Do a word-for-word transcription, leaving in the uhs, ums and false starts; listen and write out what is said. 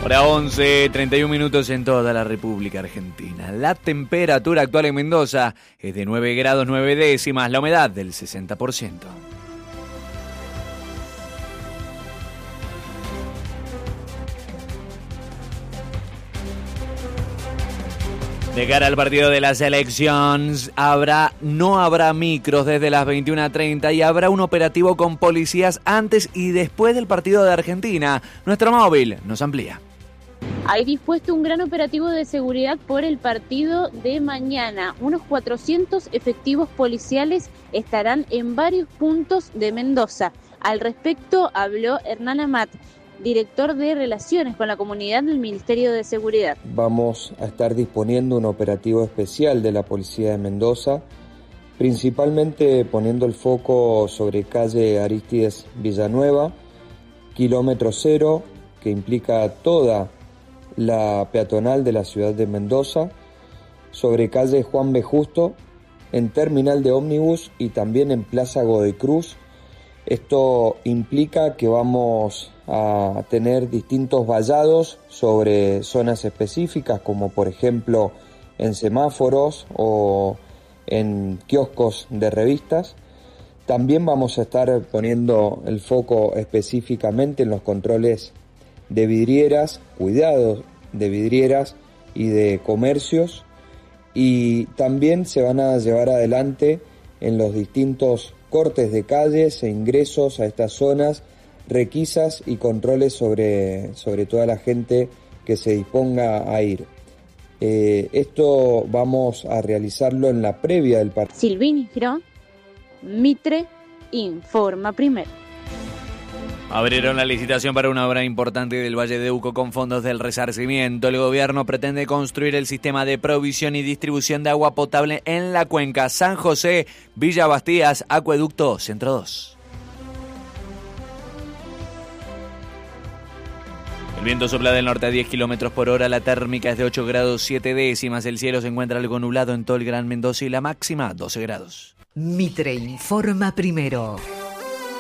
Hora once, treinta y un minutos en toda la República Argentina. La temperatura actual en Mendoza es de nueve grados nueve décimas, la humedad del sesenta por ciento. De cara al partido de las elecciones, habrá, no habrá micros desde las veintiuna treinta y habrá un operativo con policías antes y después del partido de Argentina. Nuestro móvil nos amplía. Hay dispuesto un gran operativo de seguridad por el partido de mañana. Unos cuatrocientos efectivos policiales estarán en varios puntos de Mendoza. Al respecto habló Hernán Amat, director de Relaciones con la Comunidad del Ministerio de Seguridad. Vamos a estar disponiendo un operativo especial de la Policía de Mendoza, principalmente poniendo el foco sobre calle Arístides Villanueva, kilómetro cero, que implica toda la peatonal de la ciudad de Mendoza, sobre calle Juan B. Justo, en terminal de ómnibus y también en Plaza Godoy Cruz. Esto implica que vamos a tener distintos vallados sobre zonas específicas, como por ejemplo en semáforos o en kioscos de revistas. También vamos a estar poniendo el foco específicamente en los controles de vidrieras, cuidados de vidrieras y de comercios, y también se van a llevar adelante en los distintos cortes de calles e ingresos a estas zonas, requisas y controles sobre, sobre toda la gente que se disponga a ir. Eh, esto vamos a realizarlo en la previa del partido. Silvini Girón, Mitre, informa primero. Abrieron la licitación para una obra importante del Valle de Uco con fondos del resarcimiento. El gobierno pretende construir el sistema de provisión y distribución de agua potable en la cuenca San José, Villa Bastías, Acueducto Centro dos. El viento sopla del norte a diez kilómetros por hora, la térmica es de ocho grados siete décimas, el cielo se encuentra algo nublado en todo el Gran Mendoza y la máxima doce grados. Mitre informa primero.